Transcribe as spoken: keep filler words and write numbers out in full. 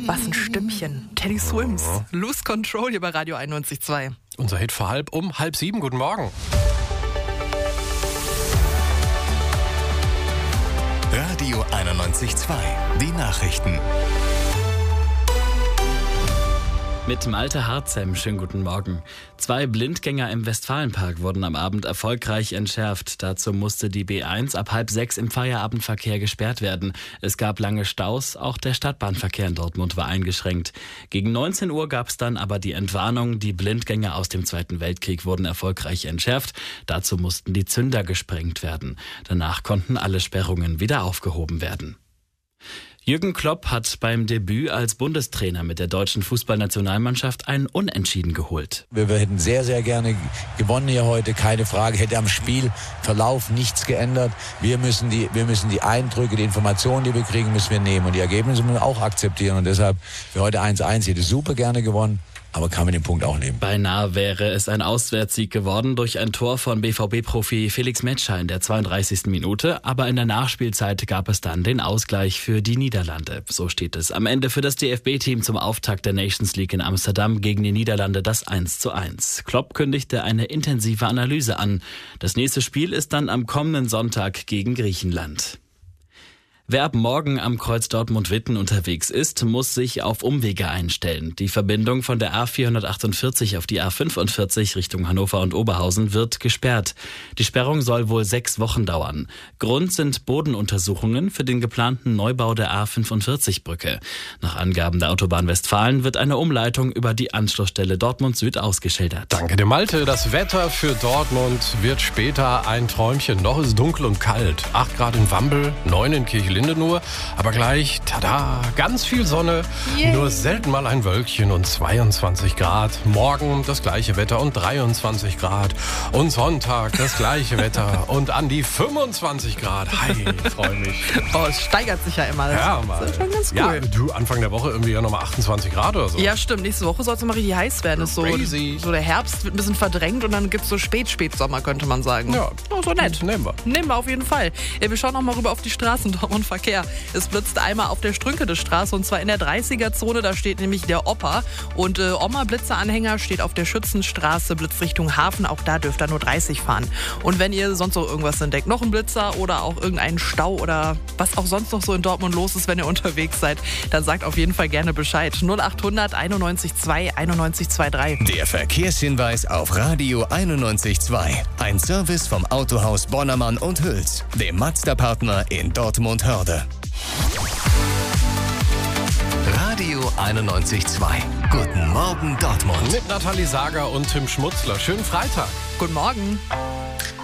Was ein Stimmchen. Teddy Swims. Lose Control hier bei Radio einundneunzig Komma zwei. Unser Hit vor halb um halb sieben. Guten Morgen. Radio einundneunzig Komma zwei. Die Nachrichten. Mit Malte Harzem, schönen guten Morgen. Zwei Blindgänger im Westfalenpark wurden am Abend erfolgreich entschärft. Dazu musste die B eins ab halb sechs im Feierabendverkehr gesperrt werden. Es gab lange Staus, auch der Stadtbahnverkehr in Dortmund war eingeschränkt. Gegen neunzehn Uhr gab es dann aber die Entwarnung. Die Blindgänger aus dem Zweiten Weltkrieg wurden erfolgreich entschärft. Dazu mussten die Zünder gesprengt werden. Danach konnten alle Sperrungen wieder aufgehoben werden. Jürgen Klopp hat beim Debüt als Bundestrainer mit der deutschen Fußballnationalmannschaft ein Unentschieden geholt. Wir hätten sehr, sehr gerne gewonnen hier heute, keine Frage. Hätte am Spielverlauf nichts geändert. Wir müssen die, wir müssen die Eindrücke, die Informationen, die wir kriegen, müssen wir nehmen. Und die Ergebnisse müssen wir auch akzeptieren. Und deshalb für heute eins eins. Hätte super gerne gewonnen, aber kann mit dem Punkt auch leben. Beinahe wäre es ein Auswärtssieg geworden durch ein Tor von B V B-Profi Felix Metscher in der zweiunddreißigsten Minute. Aber in der Nachspielzeit gab es dann den Ausgleich für die Niederlande. So steht es am Ende für das D F B-Team zum Auftakt der Nations League in Amsterdam gegen die Niederlande das eins zu eins. Klopp kündigte eine intensive Analyse an. Das nächste Spiel ist dann am kommenden Sonntag gegen Griechenland. Wer ab morgen am Kreuz Dortmund-Witten unterwegs ist, muss sich auf Umwege einstellen. Die Verbindung von der A vierhundertachtundvierzig auf die A fünfundvierzig Richtung Hannover und Oberhausen wird gesperrt. Die Sperrung soll wohl sechs Wochen dauern. Grund sind Bodenuntersuchungen für den geplanten Neubau der A fünfundvierzig-Brücke. Nach Angaben der Autobahn Westfalen wird eine Umleitung über die Anschlussstelle Dortmund Süd ausgeschildert. Danke dir, Malte. Das Wetter für Dortmund wird später ein Träumchen. Noch ist dunkel und kalt. acht Grad in Wambel, neun in Kirchlinde nur, aber gleich, tada, ganz viel Sonne, yeah. Nur selten mal ein Wölkchen und zweiundzwanzig Grad. Morgen das gleiche Wetter und dreiundzwanzig Grad. Und Sonntag das gleiche Wetter und an die fünfundzwanzig Grad. Hi, freue mich. Oh, es steigert sich ja immer. Ja, mal. Das ist schon ganz cool. Ja, du, Anfang der Woche irgendwie ja nochmal achtundzwanzig Grad oder so. Ja, stimmt. Nächste Woche soll es nochmal richtig heiß werden. Ist so, Crazy. so der Herbst wird ein bisschen verdrängt und dann gibt es so Spät-Spätsommer, könnte man sagen. Ja. Oh, so nett. Nehmen wir. Nehmen wir auf jeden Fall. Ja, wir schauen noch mal rüber auf die Straßen Dortmund Verkehr. Es blitzt einmal auf der Strünkedestraße und zwar in der dreißiger-Zone. Da steht nämlich der Opa. Und äh, Oma-Blitzer-Anhänger steht auf der Schützenstraße, Blitz Richtung Hafen. Auch da dürft ihr nur dreißig fahren. Und wenn ihr sonst noch irgendwas entdeckt, noch einen Blitzer oder auch irgendeinen Stau oder was auch sonst noch so in Dortmund los ist, wenn ihr unterwegs seid, dann sagt auf jeden Fall gerne Bescheid. null achthundert einundneunzig zwei einundneunzig zweiunddreißig. Der Verkehrshinweis auf Radio einundneunzig Komma zwei. Ein Service vom Autohaus Bonnermann und Hüls, dem Mazda-Partner in Dortmund-Hörde. Radio einundneunzig Komma zwei. Guten Morgen Dortmund. Mit Nathalie Sager und Tim Schmutzler. Schönen Freitag. Guten Morgen.